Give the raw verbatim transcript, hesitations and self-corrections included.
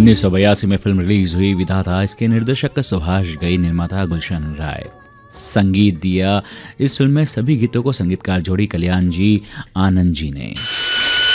उन्नीस सौ बयासी में फिल्म रिलीज हुई। विधाता इसके निर्देशक सुभाष घई, निर्माता गुलशन राय। संगीत दिया इस फिल्म में सभी गीतों को संगीतकार जोड़ी कल्याण जी, आनंद जी ने।